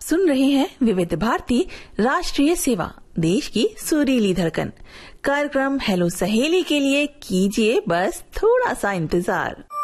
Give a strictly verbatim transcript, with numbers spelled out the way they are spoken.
सुन रहे हैं विविध भारती राष्ट्रीय सेवा, देश की सुरीली धड़कन। कार्यक्रम हेलो सहेली के लिए कीजिए बस थोड़ा सा इंतजार।